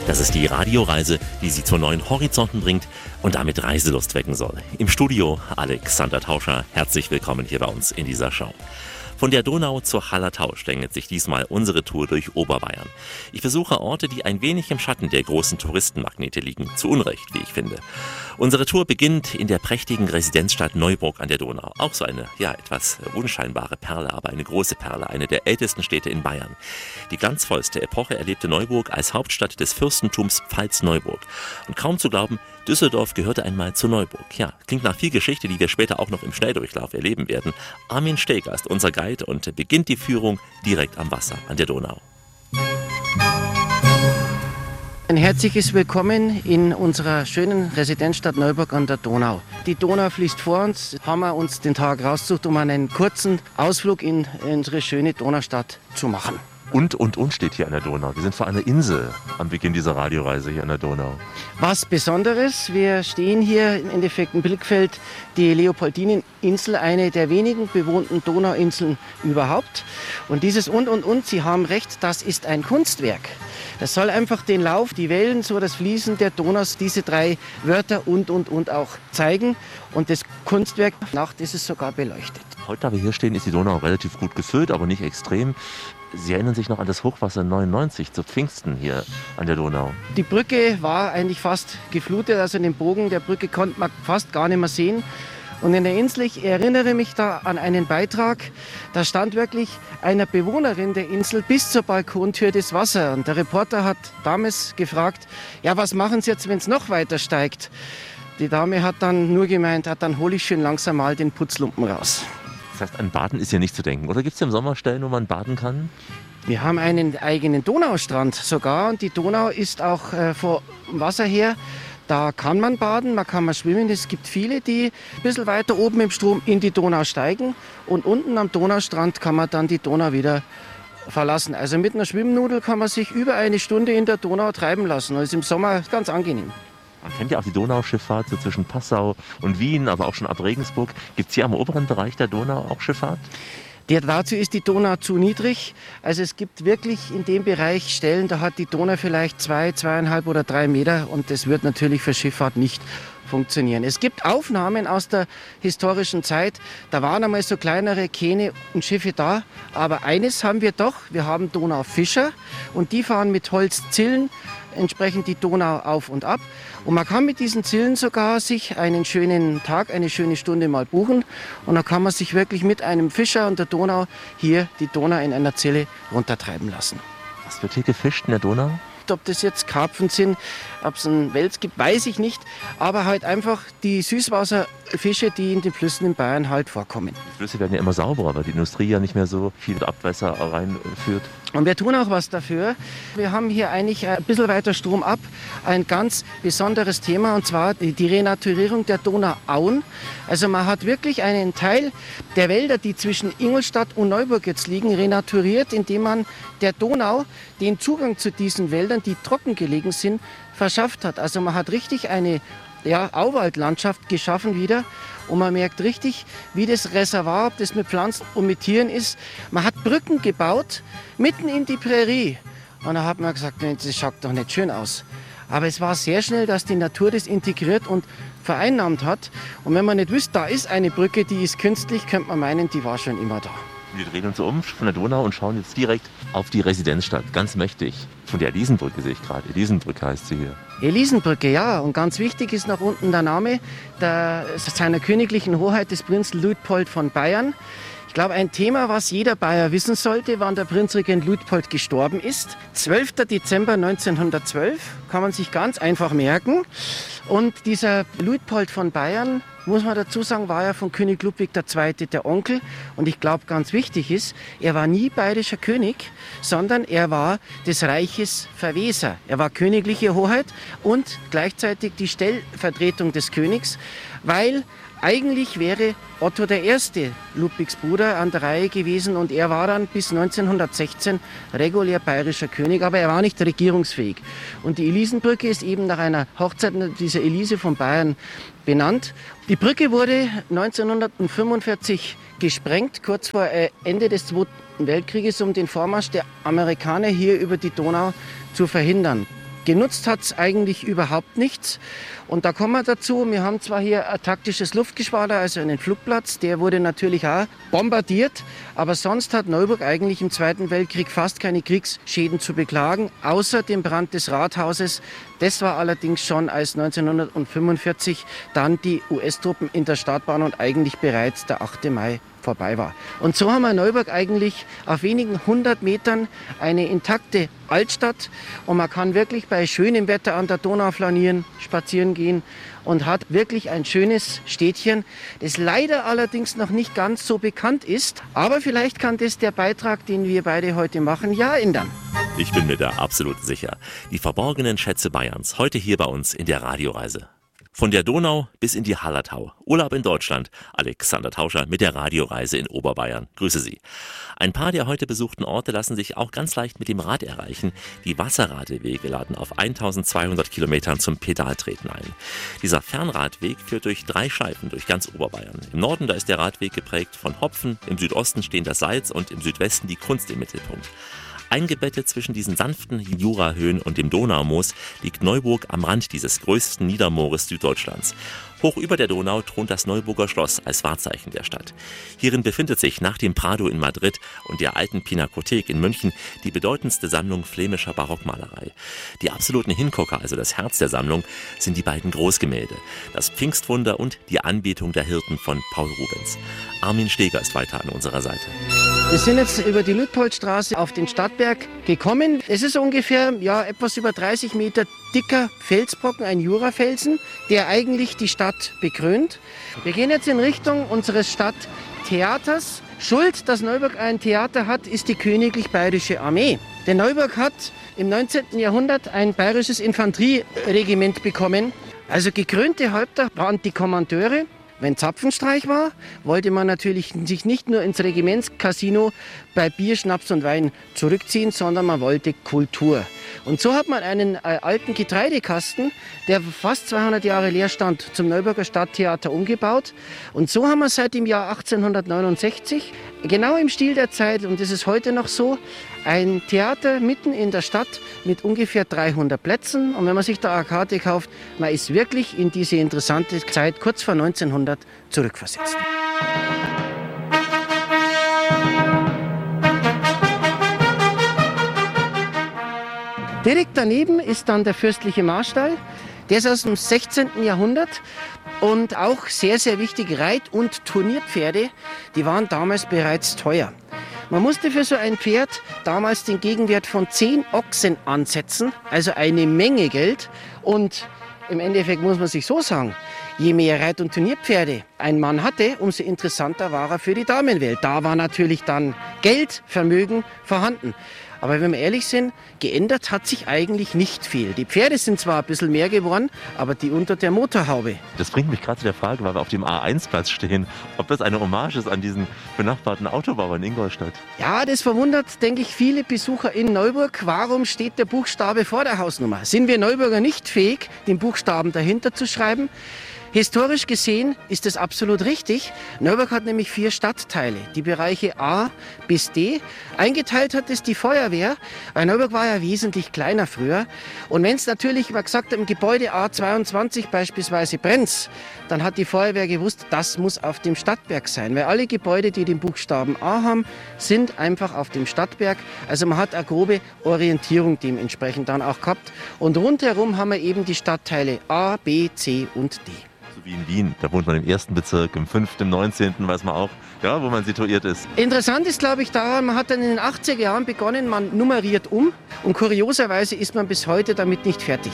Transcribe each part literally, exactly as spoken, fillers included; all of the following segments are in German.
Das ist die Radioreise, die Sie zu neuen Horizonten bringt und damit Reiselust wecken soll. Im Studio Alexander Tauscher. Herzlich willkommen hier bei uns in dieser Show. Von der Donau zur Hallertau schlängelt sich diesmal unsere Tour durch Oberbayern. Ich besuche Orte, die ein wenig im Schatten der großen Touristenmagnete liegen. Zu Unrecht, wie ich finde. Unsere Tour beginnt in der prächtigen Residenzstadt Neuburg an der Donau. Auch so eine, ja, etwas unscheinbare Perle, aber eine große Perle. Eine der ältesten Städte in Bayern. Die glanzvollste Epoche erlebte Neuburg als Hauptstadt des Fürstentums Pfalz-Neuburg. Und kaum zu glauben, Düsseldorf gehörte einmal zu Neuburg. Ja, klingt nach viel Geschichte, die wir später auch noch im Schnelldurchlauf erleben werden. Armin Steger ist unser Guide und beginnt die Führung direkt am Wasser an der Donau. Ein herzliches Willkommen in unserer schönen Residenzstadt Neuburg an der Donau. Die Donau fließt vor uns, haben wir uns den Tag rausgesucht, um einen kurzen Ausflug in unsere schöne Donaustadt zu machen. Und, und, und steht hier an der Donau. Wir sind vor einer Insel am Beginn dieser Radioreise hier an der Donau. Was Besonderes, wir stehen hier im Endeffekt im Blickfeld die Leopoldineninsel, eine der wenigen bewohnten Donauinseln überhaupt. Und dieses und, und, und, Sie haben recht, das ist ein Kunstwerk. Das soll einfach den Lauf, die Wellen, so das Fließen der Donau, diese drei Wörter und, und, und auch zeigen. Und das Kunstwerk, Nacht ist es sogar beleuchtet. Heute, da wir hier stehen, ist die Donau relativ gut gefüllt, aber nicht extrem. Sie erinnern sich noch an das Hochwasser neunundneunzig zu Pfingsten hier an der Donau. Die Brücke war eigentlich fast geflutet, also den Bogen der Brücke konnte man fast gar nicht mehr sehen. Und in der Insel, ich erinnere mich da an einen Beitrag, da stand wirklich einer Bewohnerin der Insel bis zur Balkontür das Wasser. Und der Reporter hat damals gefragt, ja, was machen Sie jetzt, wenn es noch weiter steigt? Die Dame hat dann nur gemeint, hat dann hole ich schön langsam mal den Putzlumpen raus. Das heißt, an Baden ist hier nicht zu denken. Oder gibt es im Sommer Stellen, wo man baden kann? Wir haben einen eigenen Donaustrand sogar. Und die Donau ist auch äh, vom Wasser her. Da kann man baden, man kann mal schwimmen. Es gibt viele, die ein bisschen weiter oben im Strom in die Donau steigen. Und unten am Donaustrand kann man dann die Donau wieder verlassen. Also mit einer Schwimmnudel kann man sich über eine Stunde in der Donau treiben lassen. Das ist im Sommer ganz angenehm. Man kennt ja auch die Donauschifffahrt, so zwischen Passau und Wien, aber auch schon ab Regensburg. Gibt es hier am oberen Bereich der Donau auch Schifffahrt? Der, dazu ist die Donau zu niedrig. Also es gibt wirklich in dem Bereich Stellen, da hat die Donau vielleicht zwei, zweieinhalb oder drei Meter und das wird natürlich für Schifffahrt nicht funktionieren. Es gibt Aufnahmen aus der historischen Zeit, da waren einmal so kleinere Kähne und Schiffe da, aber eines haben wir doch, wir haben Donaufischer und die fahren mit Holzzillen entsprechend die Donau auf und ab. Und man kann mit diesen Zillen sogar sich einen schönen Tag, eine schöne Stunde mal buchen. Und dann kann man sich wirklich mit einem Fischer und der Donau hier die Donau in einer Zille runtertreiben lassen. Was wird hier gefischt in der Donau? Ob das jetzt Karpfen sind, ob es einen Wels gibt, weiß ich nicht. Aber halt einfach die Süßwasserfische, die in den Flüssen in Bayern halt vorkommen. Die Flüsse werden ja immer sauberer, weil die Industrie ja nicht mehr so viel Abwässer reinführt. Und wir tun auch was dafür. Wir haben hier eigentlich ein bisschen weiter Strom ab ein ganz besonderes Thema, und zwar die Renaturierung der Donauauen. Also man hat wirklich einen Teil der Wälder, die zwischen Ingolstadt und Neuburg jetzt liegen, renaturiert, indem man der Donau den Zugang zu diesen Wäldern, die trocken gelegen sind, verschafft hat. Also man hat richtig eine ja, Auwaldlandschaft geschaffen wieder. Und man merkt richtig, wie das Reservoir, ob das mit Pflanzen und mit Tieren ist. Man hat Brücken gebaut, mitten in die Prärie. Und da hat man gesagt, das schaut doch nicht schön aus. Aber es war sehr schnell, dass die Natur das integriert und vereinnahmt hat. Und wenn man nicht wüsste, da ist eine Brücke, die ist künstlich, könnte man meinen, die war schon immer da. Wir drehen uns um von der Donau und schauen jetzt direkt auf die Residenzstadt, ganz mächtig. Von der Elisenbrücke sehe ich gerade. Elisenbrücke heißt sie hier. Elisenbrücke, ja. Und ganz wichtig ist nach unten der Name der, seiner königlichen Hoheit des Prinzen Luitpold von Bayern. Ich glaube, ein Thema, was jeder Bayer wissen sollte, wann der Prinzregent Luitpold gestorben ist. zwölfter Dezember neunzehnhundertzwölf, kann man sich ganz einfach merken. Und dieser Luitpold von Bayern, muss man dazu sagen, war ja von König Ludwig der Zweite der Onkel. Und ich glaube, ganz wichtig ist, er war nie bayerischer König, sondern er war des Reiches Verweser. Er war königliche Hoheit und gleichzeitig die Stellvertretung des Königs, weil eigentlich wäre Otto der Erste, Ludwigs Bruder, an der Reihe gewesen und er war dann bis neunzehnhundertsechzehn regulär bayerischer König, aber er war nicht regierungsfähig. Und die Elisenbrücke ist eben nach einer Hochzeit dieser Elise von Bayern benannt. Die Brücke wurde neunzehnhundertfünfundvierzig gesprengt, kurz vor Ende des Zweiten Weltkrieges, um den Vormarsch der Amerikaner hier über die Donau zu verhindern. Genutzt hat es eigentlich überhaupt nichts. Und da kommen wir dazu, wir haben zwar hier ein taktisches Luftgeschwader, also einen Flugplatz, der wurde natürlich auch bombardiert, aber sonst hat Neuburg eigentlich im Zweiten Weltkrieg fast keine Kriegsschäden zu beklagen, außer dem Brand des Rathauses. Das war allerdings schon, als neunzehnhundertfünfundvierzig dann die U S-Truppen in der Stadt waren und eigentlich bereits der achte Mai vorbei war. Und so haben wir in Neuburg eigentlich auf wenigen hundert Metern eine intakte Altstadt und man kann wirklich bei schönem Wetter an der Donau flanieren, spazieren gehen und hat wirklich ein schönes Städtchen, das leider allerdings noch nicht ganz so bekannt ist. Aber vielleicht kann das der Beitrag, den wir beide heute machen, ja ändern. Ich bin mir da absolut sicher. Die verborgenen Schätze Bayerns, heute hier bei uns in der Radioreise. Von der Donau bis in die Hallertau. Urlaub in Deutschland. Alexander Tauscher mit der Radioreise in Oberbayern. Grüße Sie. Ein paar der heute besuchten Orte lassen sich auch ganz leicht mit dem Rad erreichen. Die Wasserradwege laden auf eintausendzweihundert Kilometern zum Pedaltreten ein. Dieser Fernradweg führt durch drei Schleifen durch ganz Oberbayern. Im Norden, da ist der Radweg geprägt von Hopfen, im Südosten stehen das Salz und im Südwesten die Kunst im Mittelpunkt. Eingebettet zwischen diesen sanften Jurahöhen und dem Donaumoos liegt Neuburg am Rand dieses größten Niedermoores Süddeutschlands. Hoch über der Donau thront das Neuburger Schloss als Wahrzeichen der Stadt. Hierin befindet sich nach dem Prado in Madrid und der alten Pinakothek in München die bedeutendste Sammlung flämischer Barockmalerei. Die absoluten Hingucker, also das Herz der Sammlung, sind die beiden Großgemälde, das Pfingstwunder und die Anbetung der Hirten von Paul Rubens. Armin Steger ist weiter an unserer Seite. Wir sind jetzt über die Luitpoldstraße auf den Stadtberg gekommen. Es ist ungefähr ja, etwas über dreißig Meter dicker Felsbrocken, ein Jurafelsen, der eigentlich die Stadt bekrönt. Wir gehen jetzt in Richtung unseres Stadttheaters. Schuld, dass Neuburg ein Theater hat, ist die Königlich Bayerische Armee. Denn Neuburg hat im neunzehnten Jahrhundert ein bayerisches Infanterieregiment bekommen. Also gekrönte Häupter waren die Kommandeure. Wenn Zapfenstreich war, wollte man natürlich sich nicht nur ins Regimentscasino bei Bier, Schnaps und Wein zurückziehen, sondern man wollte Kultur. Und so hat man einen äh, alten Getreidekasten, der fast zweihundert Jahre leer stand, zum Neuburger Stadttheater umgebaut. Und so haben wir seit dem Jahr achtzehnhundertneunundsechzig, genau im Stil der Zeit, und das ist heute noch so, ein Theater mitten in der Stadt mit ungefähr dreihundert Plätzen. Und wenn man sich da eine Karte kauft, man ist wirklich in diese interessante Zeit kurz vor neunzehnhundert zurückversetzt. Direkt daneben ist dann der fürstliche Marstall. Der ist aus dem sechzehnten Jahrhundert und auch sehr, sehr wichtig, Reit- und Turnierpferde, die waren damals bereits teuer. Man musste für so ein Pferd damals den Gegenwert von zehn Ochsen ansetzen, also eine Menge Geld. Und im Endeffekt muss man sich so sagen, je mehr Reit- und Turnierpferde ein Mann hatte, umso interessanter war er für die Damenwelt. Da war natürlich dann Geld, Vermögen vorhanden. Aber wenn wir ehrlich sind, geändert hat sich eigentlich nicht viel. Die Pferde sind zwar ein bisschen mehr geworden, aber die unter der Motorhaube. Das bringt mich gerade zu der Frage, weil wir auf dem A eins Platz stehen, ob das eine Hommage ist an diesen benachbarten Autobauer in Ingolstadt. Ja, das verwundert, denke ich, viele Besucher in Neuburg. Warum steht der Buchstabe vor der Hausnummer? Sind wir Neuburger nicht fähig, den Buchstaben dahinter zu schreiben? Historisch gesehen ist es absolut richtig. Neuburg hat nämlich vier Stadtteile, die Bereiche A bis D. Eingeteilt hat es die Feuerwehr, weil Neuburg war ja wesentlich kleiner früher. Und wenn es natürlich, wie gesagt, im Gebäude A zweiundzwanzig beispielsweise brennt, dann hat die Feuerwehr gewusst, das muss auf dem Stadtberg sein. Weil alle Gebäude, die den Buchstaben A haben, sind einfach auf dem Stadtberg. Also man hat eine grobe Orientierung dementsprechend dann auch gehabt. Und rundherum haben wir eben die Stadtteile A, B, C und D. Wie in Wien, da wohnt man im ersten Bezirk, im fünften, im neunzehnten, weiß man auch, ja, wo man situiert ist. Interessant ist, glaube ich, daran, man hat dann in den achtziger Jahren begonnen, man nummeriert um und kurioserweise ist man bis heute damit nicht fertig.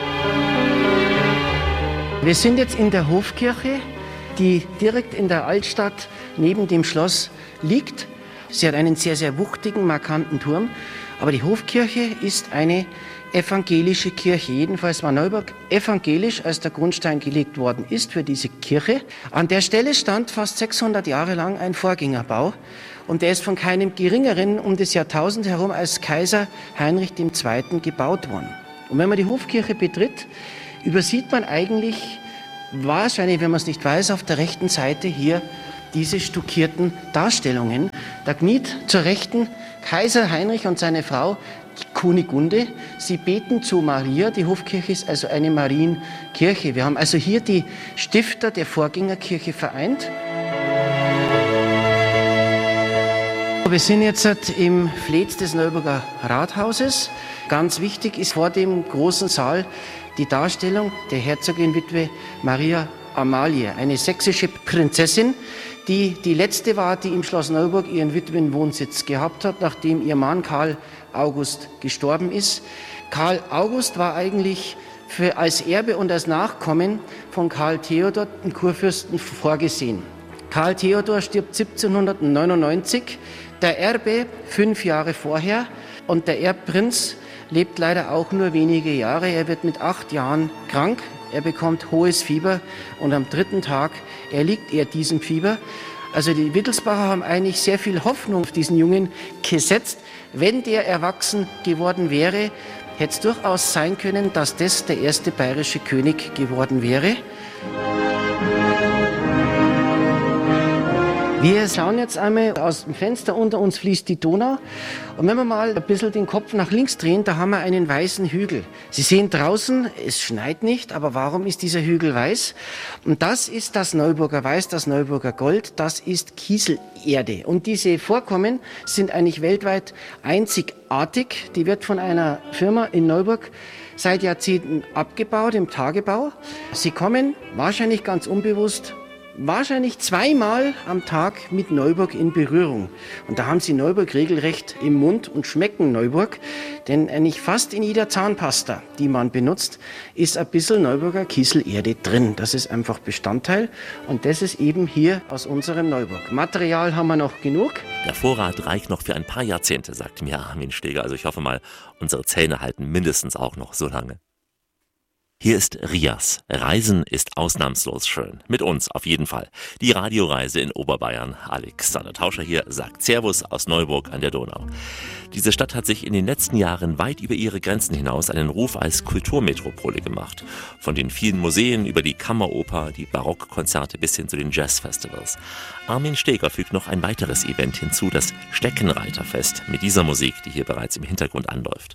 Wir sind jetzt in der Hofkirche, die direkt in der Altstadt neben dem Schloss liegt. Sie hat einen sehr, sehr wuchtigen, markanten Turm, aber die Hofkirche ist eine evangelische Kirche. Jedenfalls war Neuburg evangelisch, als der Grundstein gelegt worden ist für diese Kirche. An der Stelle stand fast sechshundert Jahre lang ein Vorgängerbau und der ist von keinem geringeren um das Jahrtausend herum als Kaiser Heinrich der Zweite gebaut worden. Und wenn man die Hofkirche betritt, übersieht man eigentlich, wahrscheinlich, wenn man es nicht weiß, auf der rechten Seite hier diese stuckierten Darstellungen. Da kniet zur Rechten Kaiser Heinrich und seine Frau Kunigunde. Sie beten zu Maria. Die Hofkirche ist also eine Marienkirche. Wir haben also hier die Stifter der Vorgängerkirche vereint. Wir sind jetzt im Flez des Neuburger Rathauses. Ganz wichtig ist vor dem großen Saal die Darstellung der Herzogin-Witwe Maria Amalie, eine sächsische Prinzessin, die die letzte war, die im Schloss Neuburg ihren Witwenwohnsitz gehabt hat, nachdem ihr Mann Karl August gestorben ist. Karl August war eigentlich für, als Erbe und als Nachkommen von Karl Theodor, dem Kurfürsten, vorgesehen. Karl Theodor stirbt siebzehnhundertneunundneunzig, der Erbe fünf Jahre vorher, und der Erbprinz lebt leider auch nur wenige Jahre. Er wird mit acht Jahren krank, er bekommt hohes Fieber und am dritten Tag erliegt er diesem Fieber. Also die Wittelsbacher haben eigentlich sehr viel Hoffnung auf diesen Jungen gesetzt. Wenn der erwachsen geworden wäre, hätte es durchaus sein können, dass das der erste bayerische König geworden wäre. Wir schauen jetzt einmal aus dem Fenster, unter uns fließt die Donau. Und wenn wir mal ein bisschen den Kopf nach links drehen, da haben wir einen weißen Hügel. Sie sehen draußen, es schneit nicht, aber warum ist dieser Hügel weiß? Und das ist das Neuburger Weiß, das Neuburger Gold, das ist Kieselerde. Und diese Vorkommen sind eigentlich weltweit einzigartig. Die wird von einer Firma in Neuburg seit Jahrzehnten abgebaut im Tagebau. Sie kommen wahrscheinlich ganz unbewusst wahrscheinlich zweimal am Tag mit Neuburg in Berührung. Und da haben sie Neuburg regelrecht im Mund und schmecken Neuburg. Denn eigentlich fast in jeder Zahnpasta, die man benutzt, ist ein bisschen Neuburger Kieselerde drin. Das ist einfach Bestandteil. Und das ist eben hier aus unserem Neuburg. Material haben wir noch genug. Der Vorrat reicht noch für ein paar Jahrzehnte, sagt mir Armin Steger. Also ich hoffe mal, unsere Zähne halten mindestens auch noch so lange. Hier ist Rias. Reisen ist ausnahmslos schön. Mit uns auf jeden Fall. Die Radioreise in Oberbayern. Alexander Tauscher hier sagt Servus aus Neuburg an der Donau. Diese Stadt hat sich in den letzten Jahren weit über ihre Grenzen hinaus einen Ruf als Kulturmetropole gemacht. Von den vielen Museen über die Kammeroper, die Barockkonzerte bis hin zu den Jazzfestivals. Armin Steger fügt noch ein weiteres Event hinzu, das Steckenreiterfest, mit dieser Musik, die hier bereits im Hintergrund anläuft.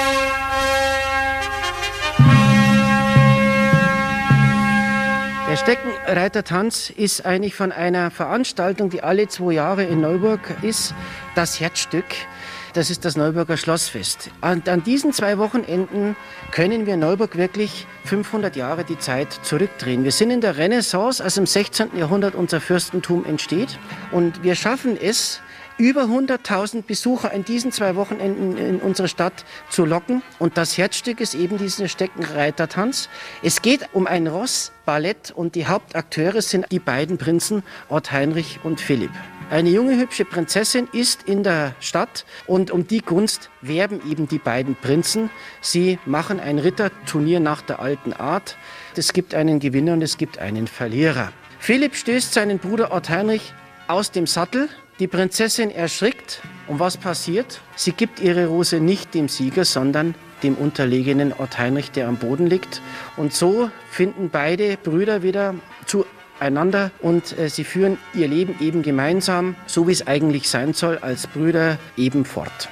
Der Steckenreitertanz ist eigentlich von einer Veranstaltung, die alle zwei Jahre in Neuburg ist, das Herzstück. Das ist das Neuburger Schlossfest. Und an diesen zwei Wochenenden können wir Neuburg wirklich fünfhundert Jahre die Zeit zurückdrehen. Wir sind in der Renaissance, als im sechzehnten Jahrhundert unser Fürstentum entsteht. Und wir schaffen es, über hunderttausend Besucher an diesen zwei Wochenenden in unsere Stadt zu locken. Und das Herzstück ist eben dieser Steckenreitertanz. Es geht um ein Ross, Ballett, und die Hauptakteure sind die beiden Prinzen Ott Heinrich und Philipp. Eine junge, hübsche Prinzessin ist in der Stadt und um die Gunst werben eben die beiden Prinzen. Sie machen ein Ritterturnier nach der alten Art. Es gibt einen Gewinner und es gibt einen Verlierer. Philipp stößt seinen Bruder Ott Heinrich aus dem Sattel. Die Prinzessin erschrickt. Und was passiert? Sie gibt ihre Rose nicht dem Sieger, sondern dem unterlegenen Ott Heinrich, der am Boden liegt. Und so finden beide Brüder wieder zueinander und äh, sie führen ihr Leben eben gemeinsam, so wie es eigentlich sein soll, als Brüder eben fort.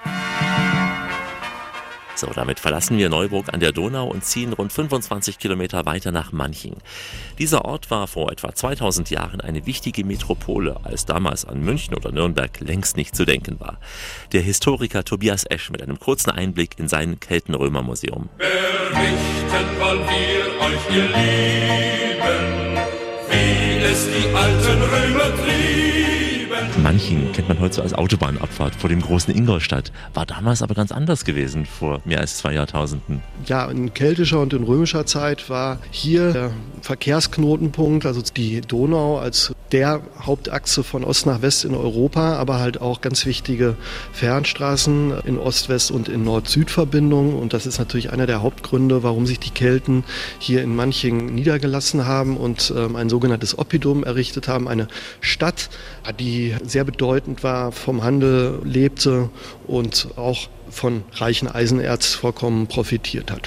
So, damit verlassen wir Neuburg an der Donau und ziehen rund fünfundzwanzig Kilometer weiter nach Manching. Dieser Ort war vor etwa zweitausend Jahren eine wichtige Metropole, als damals an München oder Nürnberg längst nicht zu denken war. Der Historiker Tobias Esch mit einem kurzen Einblick in sein Keltenrömer-Museum. Berichten wollen wir euch, ihr Lieben, wie es die alten Römer trieben. Manching kennt man heute so als Autobahnabfahrt vor dem großen Ingolstadt. War damals aber ganz anders gewesen, vor mehr als zwei Jahrtausenden. Ja, in keltischer und in römischer Zeit war hier der Verkehrsknotenpunkt, also die Donau als der Hauptachse von Ost nach West in Europa, aber halt auch ganz wichtige Fernstraßen in Ost-West- und in Nord-Süd-Verbindungen. Und das ist natürlich einer der Hauptgründe, warum sich die Kelten hier in Manching niedergelassen haben und ähm, ein sogenanntes Oppidum errichtet haben, eine Stadt, die sehr bedeutend war, vom Handel lebte und auch von reichen Eisenerzvorkommen profitiert hat.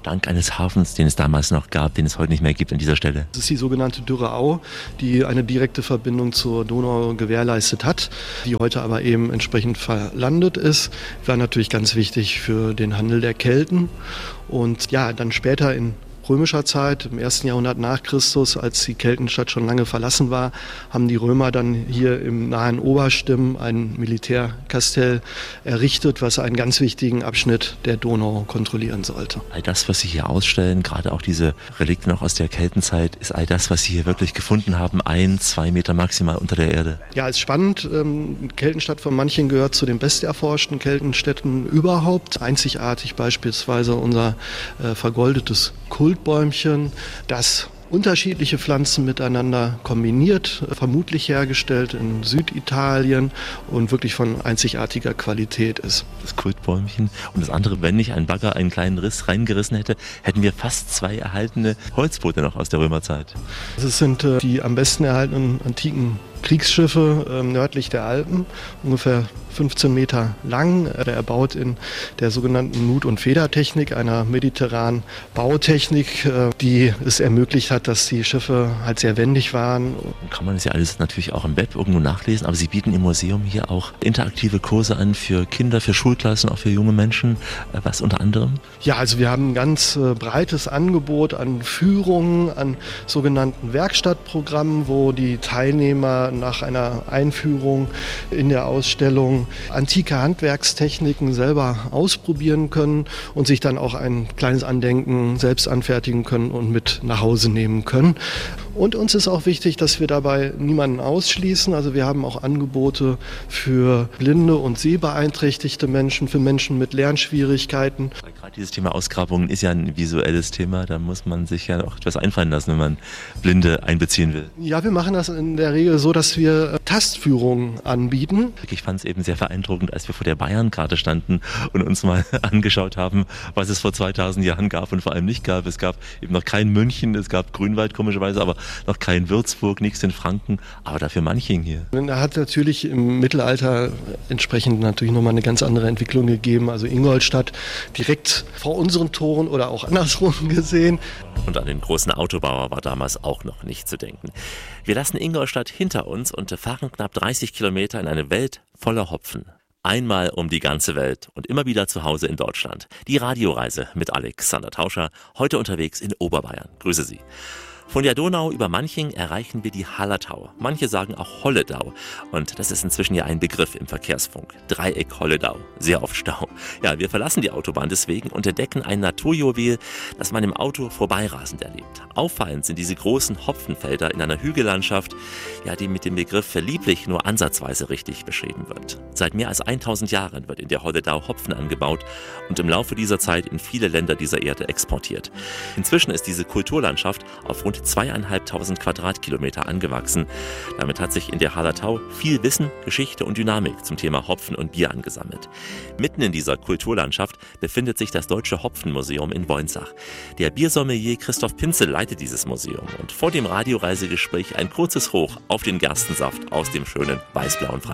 dank eines Hafens, den es damals noch gab, den es heute nicht mehr gibt an dieser Stelle. Das ist die sogenannte Dürre Au, die eine direkte Verbindung zur Donau gewährleistet hat, die heute aber eben entsprechend verlandet ist. War natürlich ganz wichtig für den Handel der Kelten. Und ja, dann später in römischer Zeit, im ersten Jahrhundert nach Christus, als die Keltenstadt schon lange verlassen war, haben die Römer dann hier im nahen Oberstimmen ein Militärkastell errichtet, was einen ganz wichtigen Abschnitt der Donau kontrollieren sollte. All das, was Sie hier ausstellen, gerade auch diese Relikte noch aus der Keltenzeit, ist all das, was Sie hier wirklich gefunden haben, ein, zwei Meter maximal unter der Erde. Ja, ist spannend. Die Keltenstadt von manchen gehört zu den besterforschten Keltenstädten überhaupt. Einzigartig beispielsweise unser äh, vergoldetes Kultbäumchen, das unterschiedliche Pflanzen miteinander kombiniert, vermutlich hergestellt in Süditalien und wirklich von einzigartiger Qualität ist. Das Kultbäumchen und das andere, wenn nicht ein Bagger einen kleinen Riss reingerissen hätte, hätten wir fast zwei erhaltene Holzboote noch aus der Römerzeit. Das sind äh, die am besten erhaltenen antiken Kriegsschiffe äh, nördlich der Alpen, ungefähr fünfzehn Meter lang, äh, erbaut in der sogenannten Nut- und Federtechnik, einer mediterranen Bautechnik, äh, die es ermöglicht hat, dass die Schiffe halt sehr wendig waren. Kann man das ja alles natürlich auch im Web irgendwo nachlesen, aber Sie bieten im Museum hier auch interaktive Kurse an für Kinder, für Schulklassen, auch für junge Menschen. Äh, was unter anderem? Ja, also wir haben ein ganz äh, breites Angebot an Führungen, an sogenannten Werkstattprogrammen, wo die Teilnehmer nach einer Einführung in der Ausstellung antike Handwerkstechniken selber ausprobieren können und sich dann auch ein kleines Andenken selbst anfertigen können und mit nach Hause nehmen können. Und uns ist auch wichtig, dass wir dabei niemanden ausschließen. Also wir haben auch Angebote für blinde und sehbeeinträchtigte Menschen, für Menschen mit Lernschwierigkeiten. Weil gerade dieses Thema Ausgrabungen ist ja ein visuelles Thema. Da muss man sich ja auch etwas einfallen lassen, wenn man Blinde einbeziehen will. Ja, wir machen das in der Regel so, dass wir Tastführungen anbieten. Ich fand es eben sehr beeindruckend, als wir vor der Bayernkarte standen und uns mal angeschaut haben, was es vor zweitausend Jahren gab und vor allem nicht gab. Es gab eben noch kein München, es gab Grünwald komischerweise, aber noch kein Würzburg, nichts in Franken, aber dafür Manching hier. Er hat natürlich im Mittelalter entsprechend natürlich nochmal eine ganz andere Entwicklung gegeben. Also Ingolstadt direkt vor unseren Toren oder auch andersrum gesehen. Und an den großen Autobauer war damals auch noch nicht zu denken. Wir lassen Ingolstadt hinter uns und fahren knapp dreißig Kilometer in eine Welt voller Hopfen. Einmal um die ganze Welt und immer wieder zu Hause in Deutschland. Die Radioreise mit Alexander Tauscher, heute unterwegs in Oberbayern. Grüße Sie. Von der Donau über Manching erreichen wir die Hallertau. Manche sagen auch Holledau. Und das ist inzwischen ja ein Begriff im Verkehrsfunk. Dreieck Holledau. Sehr oft Stau. Ja, wir verlassen die Autobahn deswegen und entdecken ein Naturjuwel, das man im Auto vorbeirasend erlebt. Auffallend sind diese großen Hopfenfelder in einer Hügellandschaft, ja, die mit dem Begriff verlieblich nur ansatzweise richtig beschrieben wird. Seit mehr als tausend Jahren wird in der Holledau Hopfen angebaut und im Laufe dieser Zeit in viele Länder dieser Erde exportiert. Inzwischen ist diese Kulturlandschaft auf rund zweieinhalbtausend Quadratkilometer angewachsen. Damit hat sich in der Hallertau viel Wissen, Geschichte und Dynamik zum Thema Hopfen und Bier angesammelt. Mitten in dieser Kulturlandschaft befindet sich das Deutsche Hopfenmuseum in Woensach. Der Biersommelier Christoph Pinzel leitet dieses Museum und vor dem Radioreisegespräch ein kurzes Hoch auf den Gerstensaft aus dem schönen weißblauen Freiburg.